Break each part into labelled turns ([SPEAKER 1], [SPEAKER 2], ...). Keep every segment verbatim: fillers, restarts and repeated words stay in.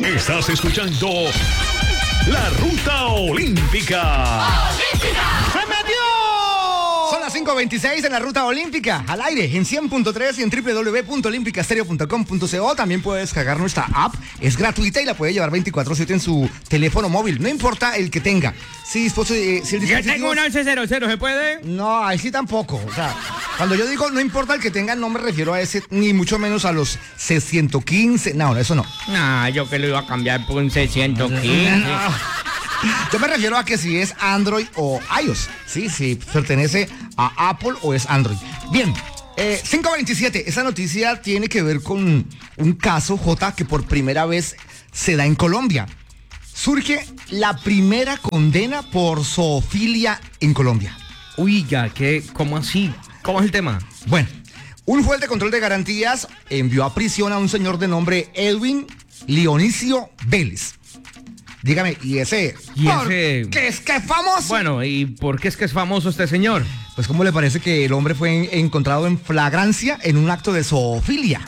[SPEAKER 1] Estás escuchando La Ruta Olímpica.
[SPEAKER 2] ¡Se metió! Son las cinco veintiséis en la Ruta Olímpica, al aire en cien punto tres y en doble u doble u doble u punto olímpica estéreo punto com punto co. También puedes descargar nuestra app, es gratuita y la puede llevar veinticuatro siete en su teléfono móvil, no importa el que tenga. Si, disposi eh, si el
[SPEAKER 3] Yo tengo un once cero cero, ¿se puede?
[SPEAKER 2] No, ahí sí tampoco. O sea, cuando yo digo no importa el que tenga, no me refiero a ese, ni mucho menos a los seiscientos quince. No, eso no.
[SPEAKER 3] Nah, yo que lo iba a cambiar por un seiscientos quince.
[SPEAKER 2] Yo me refiero a que si es Android o iOS. Sí, sí, pertenece a Apple o es Android. Bien, eh, cinco veintisiete. Esa noticia tiene que ver con un caso, J, que por primera vez se da en Colombia. Surge la primera condena por zoofilia en Colombia.
[SPEAKER 3] Uy, ya, ¿qué? ¿Cómo así? ¿Cómo es el tema?
[SPEAKER 2] Bueno, un juez de control de garantías envió a prisión a un señor de nombre Edwin Leonicio Vélez. Dígame, ¿y ese?
[SPEAKER 3] ¿Y ese?
[SPEAKER 2] ¿Qué es que es famoso?
[SPEAKER 3] Bueno, ¿y por qué es que es famoso este señor?
[SPEAKER 2] Pues, ¿cómo le parece que el hombre fue en, encontrado en flagrancia en un acto de zoofilia?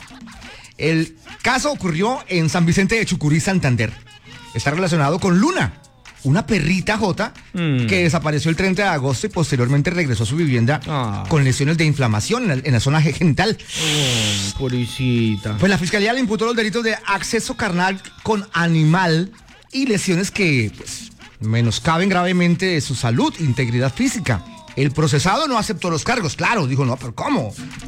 [SPEAKER 2] El caso ocurrió en San Vicente de Chucurí, Santander. Está relacionado con Luna, una perrita J, mm. que desapareció el treinta de agosto y posteriormente regresó a su vivienda ah. con lesiones de inflamación en la, en la zona genital.
[SPEAKER 3] Oh, pobrecita.
[SPEAKER 2] Pues la fiscalía le imputó los delitos de acceso carnal con animal y lesiones que, pues, menoscaben gravemente de su salud e integridad física. El procesado no aceptó los cargos. Claro, dijo, no, pero ¿cómo?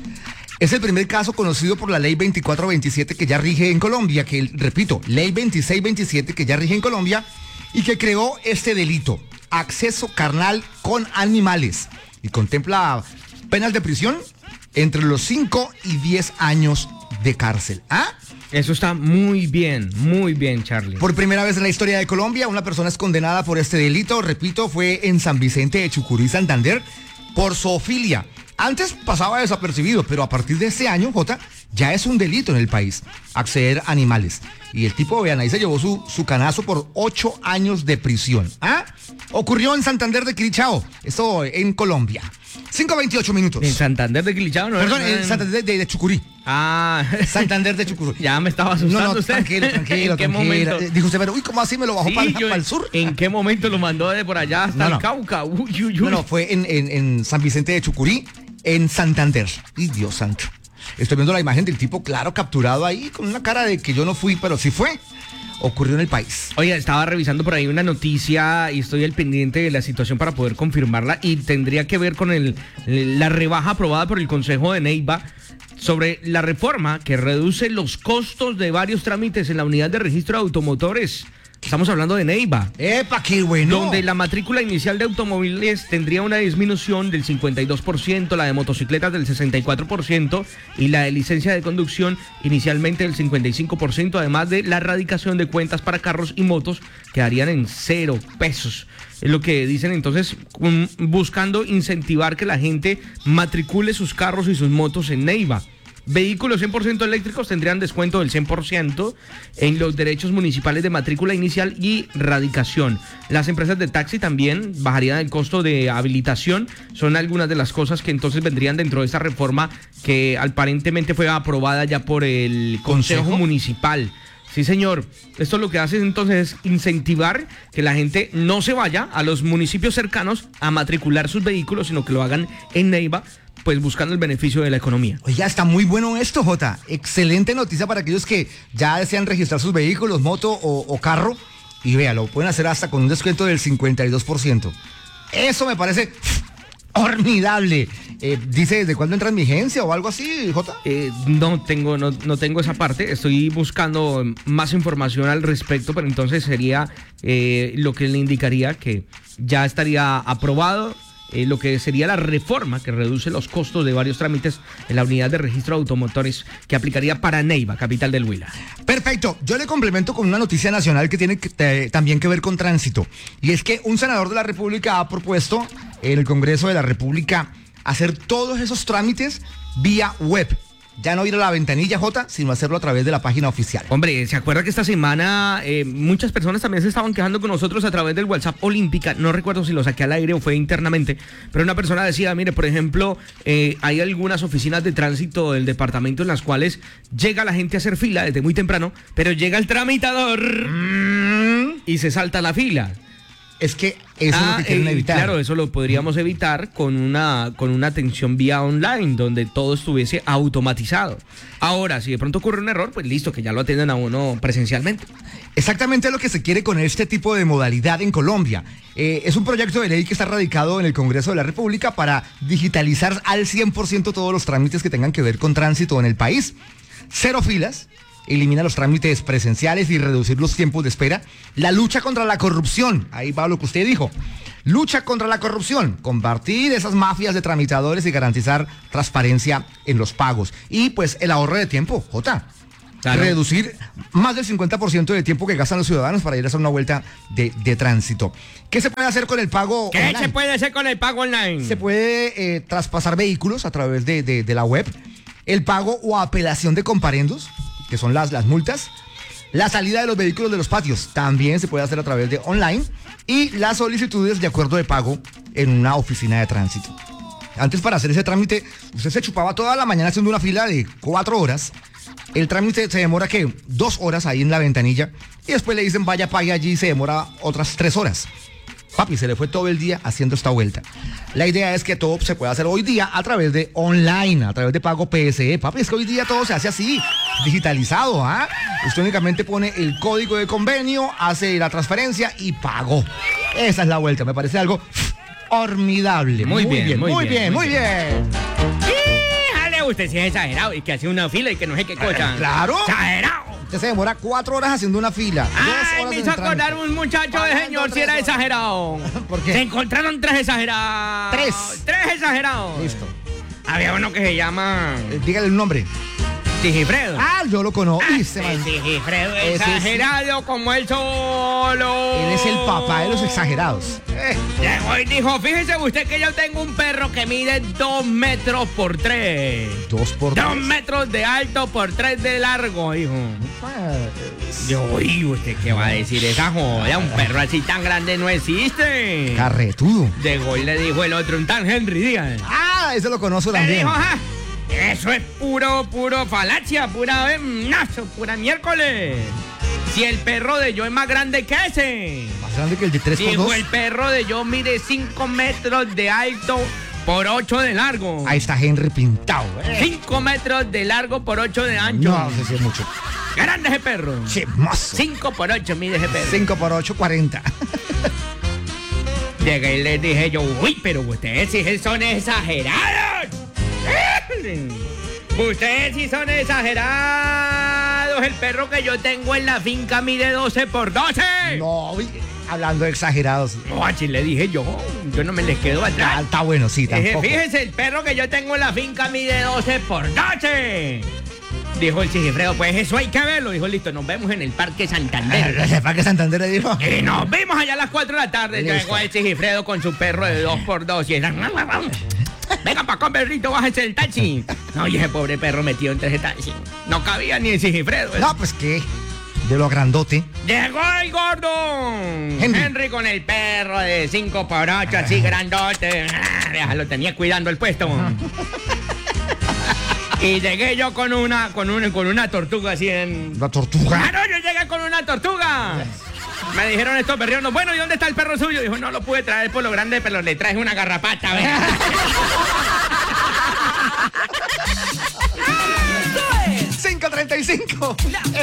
[SPEAKER 2] Es el primer caso conocido por la ley veinticuatro veintisiete que ya rige en Colombia, que, repito, ley veintiséis veintisiete que ya rige en Colombia y que creó este delito, acceso carnal con animales, y contempla penas de prisión entre los cinco y diez años de cárcel. ¿Ah?
[SPEAKER 3] Eso está muy bien, muy bien, Charlie.
[SPEAKER 2] Por primera vez en la historia de Colombia, una persona es condenada por este delito. Repito, fue en San Vicente de Chucurí, Santander, por zoofilia. Antes pasaba desapercibido, pero a partir de este año, J, ya es un delito en el país, acceder a animales. Y el tipo, vean, ahí se llevó su, su canazo por ocho años de prisión. ¿Ah? Ocurrió en Santander de Quilichao, esto en Colombia. cinco veintiocho minutos.
[SPEAKER 3] En Santander de Quilichao, ¿no?
[SPEAKER 2] Perdón, en Santander de, de Chucurí.
[SPEAKER 3] Ah.
[SPEAKER 2] Santander de Chucurí.
[SPEAKER 3] Ya me estaba asustando.
[SPEAKER 2] No, no,
[SPEAKER 3] usted.
[SPEAKER 2] tranquilo, tranquilo,
[SPEAKER 3] ¿En qué
[SPEAKER 2] tranquilo.
[SPEAKER 3] momento?
[SPEAKER 2] Dijo usted, pero uy, ¿cómo así me lo bajó
[SPEAKER 3] Sí,
[SPEAKER 2] para,
[SPEAKER 3] yo,
[SPEAKER 2] para el sur?
[SPEAKER 3] ¿En qué momento lo mandó de por allá hasta
[SPEAKER 2] no, no.
[SPEAKER 3] el Cauca? Uy, uy, uy.
[SPEAKER 2] No, no, fue en, en, en San Vicente de Chucurí, en Santander. Y Dios santo. Estoy viendo la imagen del tipo, claro, capturado ahí, con una cara de que yo no fui, pero sí fue. Ocurrió en el país.
[SPEAKER 3] Oye, estaba revisando por ahí una noticia y estoy al pendiente de la situación para poder confirmarla, y tendría que ver con el, la rebaja aprobada por el Consejo de Neiva sobre la reforma que reduce los costos de varios trámites en la unidad de registro de automotores. Estamos hablando de Neiva.
[SPEAKER 2] ¡Epa, qué bueno!
[SPEAKER 3] Donde la matrícula inicial de automóviles tendría una disminución del cincuenta y dos por ciento, la de motocicletas del sesenta y cuatro por ciento y la de licencia de conducción inicialmente del cincuenta y cinco por ciento, además de la erradicación de cuentas para carros y motos quedarían en cero pesos. Es lo que dicen entonces, um, buscando incentivar que la gente matricule sus carros y sus motos en Neiva. Vehículos cien por ciento eléctricos tendrían descuento del cien por ciento en los derechos municipales de matrícula inicial y radicación. Las empresas de taxi también bajarían el costo de habilitación. Son algunas de las cosas que entonces vendrían dentro de esta reforma que aparentemente fue aprobada ya por el Consejo, ¿Consejo? Municipal. Sí, señor. Esto lo que hace entonces es incentivar que la gente no se vaya a los municipios cercanos a matricular sus vehículos, sino que lo hagan en Neiva, pues buscando el beneficio de la economía.
[SPEAKER 2] Oye, está muy bueno esto, Jota. Excelente noticia para aquellos que ya desean registrar sus vehículos, moto o, o carro. Y vea, lo pueden hacer hasta con un descuento del cincuenta y dos por ciento. Eso me parece formidable. Eh, ¿Dice desde cuándo entra en vigencia o algo así, Jota?
[SPEAKER 3] Eh, no tengo, no, no tengo esa parte. Estoy buscando más información al respecto, pero entonces sería eh, lo que le indicaría que ya estaría aprobado. Eh, lo que sería la reforma que reduce los costos de varios trámites en la unidad de registro de automotores que aplicaría para Neiva, capital del Huila.
[SPEAKER 2] Perfecto, yo le complemento con una noticia nacional que tiene que, te, también que ver con tránsito, y es que un senador de la República ha propuesto en el Congreso de la República hacer todos esos trámites vía web. ya no ir a la ventanilla J, sino hacerlo a través de la página oficial.
[SPEAKER 3] Hombre, ¿se acuerda que esta semana eh, muchas personas también se estaban quejando con nosotros a través del WhatsApp Olímpica? No recuerdo si lo saqué al aire o fue internamente, pero una persona decía, mire, por ejemplo, eh, hay algunas oficinas de tránsito del departamento en las cuales llega la gente a hacer fila desde muy temprano, pero llega el tramitador mm. y se salta la fila.
[SPEAKER 2] Es que eso ah, es lo que quieren
[SPEAKER 3] eh,
[SPEAKER 2] evitar.
[SPEAKER 3] Claro, eso lo podríamos evitar con una, con una atención vía online, donde todo estuviese automatizado. Ahora, si de pronto ocurre un error, pues listo, que ya lo atiendan a uno presencialmente.
[SPEAKER 2] Exactamente lo que se quiere con este tipo de modalidad en Colombia. Eh, es un proyecto de ley que está radicado en el Congreso de la República para digitalizar al cien por ciento todos los trámites que tengan que ver con tránsito en el país. Cero filas. Elimina los trámites presenciales y reducir los tiempos de espera. La lucha contra la corrupción, ahí va lo que usted dijo. Lucha contra la corrupción, combatir esas mafias de tramitadores y garantizar transparencia en los pagos. Y pues el ahorro de tiempo, Jota. Claro. Reducir más del cincuenta por ciento de tiempo que gastan los ciudadanos para ir a hacer una vuelta de, de tránsito. ¿Qué se puede hacer con el pago
[SPEAKER 3] ¿Qué
[SPEAKER 2] online?
[SPEAKER 3] se puede hacer con el pago online?
[SPEAKER 2] Se puede eh, traspasar vehículos a través de, de, de la web. El pago o apelación de comparendos, que son las, las multas. La salida de los vehículos de los patios también se puede hacer a través de online. Y las solicitudes de acuerdo de pago en una oficina de tránsito. Antes, para hacer ese trámite, usted se chupaba toda la mañana haciendo una fila de cuatro horas. El trámite se demora, ¿qué? Dos horas ahí en la ventanilla. Y después le dicen, vaya, pague allí, y se demora otras tres horas. Papi, se le fue todo el día haciendo esta vuelta. La idea es que todo se pueda hacer hoy día a través de online, a través de pago P S E. Papi, es que hoy día todo se hace así, digitalizado, ¿ah? ¿eh? Usted únicamente pone el código de convenio, hace la transferencia y pagó. Esa es la vuelta, me parece algo formidable.
[SPEAKER 3] Muy, muy bien, bien, muy,
[SPEAKER 2] muy
[SPEAKER 3] bien,
[SPEAKER 2] bien, muy bien.
[SPEAKER 3] Híjale, usted sí es exagerado y que hace una fila y que no sé qué cosa.
[SPEAKER 2] Eh, claro.
[SPEAKER 3] Exagerado.
[SPEAKER 2] Usted se demora cuatro horas haciendo una fila.
[SPEAKER 3] Ay, me hizo acordar un muchacho de señor si era exagerado.
[SPEAKER 2] ¿Por qué?
[SPEAKER 3] Se encontraron tres exagerados.
[SPEAKER 2] Tres.
[SPEAKER 3] Tres exagerados.
[SPEAKER 2] Listo.
[SPEAKER 3] Había uno que se llama...
[SPEAKER 2] Eh, dígale el nombre.
[SPEAKER 3] Sigifredo.
[SPEAKER 2] Ah, yo lo conozco.
[SPEAKER 3] Ah, Sigifredo es exagerado es... como él solo.
[SPEAKER 2] Él es el papá de los exagerados.
[SPEAKER 3] Eh. Llegó y dijo, fíjese usted que yo tengo un perro que mide dos metros por tres.
[SPEAKER 2] Dos por tres.
[SPEAKER 3] Dos metros de alto por tres de largo, dijo. Pues... Yo, oí, ¿usted qué va a decir esa joda? Un perro así tan grande no existe.
[SPEAKER 2] Carretudo.
[SPEAKER 3] Llegó y le dijo el otro, un tal Henry Díaz.
[SPEAKER 2] Ah, ese lo conozco también.
[SPEAKER 3] Le dijo, ajá. Eso es puro, puro falacia, pura venazo, pura miércoles. Si el perro de yo es más grande que ese.
[SPEAKER 2] Más grande que el de tres por dos.
[SPEAKER 3] Dijo, el perro de yo mide cinco metros de alto por ocho de largo.
[SPEAKER 2] Ahí está Henry pintado.
[SPEAKER 3] Eh. cinco metros de largo por ocho de ancho.
[SPEAKER 2] No, no sé si es mucho.
[SPEAKER 3] Grande ese perro.
[SPEAKER 2] Chismoso.
[SPEAKER 3] cinco por ocho mide ese perro.
[SPEAKER 2] cinco por ocho, cuarenta.
[SPEAKER 3] Llegué y le dije yo, uy, pero ustedes sí son exagerados. Ustedes sí son exagerados. El perro que yo tengo en la finca mide doce por doce.
[SPEAKER 2] No, hablando de exagerados.
[SPEAKER 3] No, así le dije yo. Yo no me les quedo atrás.
[SPEAKER 2] Ah, está bueno, sí, tampoco.
[SPEAKER 3] Dije, fíjense, el perro que yo tengo en la finca mide doce por doce. Dijo el Sigifredo, pues eso hay que verlo. Dijo, listo, nos vemos en el Parque Santander.
[SPEAKER 2] ¿El Parque Santander le dijo?
[SPEAKER 3] Y nos vimos allá a las cuatro de la tarde.
[SPEAKER 2] Listo.
[SPEAKER 3] Llegó el Sigifredo con su perro de dos por dos y era... Venga pa' acá, perrito, bájese del taxi. No, y ese pobre perro metido entre ese taxi. No cabía ni el Sigifredo.
[SPEAKER 2] No, pues qué. De lo grandote.
[SPEAKER 3] Llegó el gordo.
[SPEAKER 2] Henry.
[SPEAKER 3] Henry con el perro de cinco por ocho, así grandote. Ah, lo tenía cuidando el puesto. Y llegué yo con una, con una, con una tortuga así en...
[SPEAKER 2] ¿Una tortuga?
[SPEAKER 3] Claro, yo llegué con una tortuga. Me dijeron estos perritos, bueno, ¿y dónde está el perro suyo? Dijo, no lo pude traer por lo grande, pero le traje una garrapata, ¿ves?
[SPEAKER 2] cinco treinta y cinco.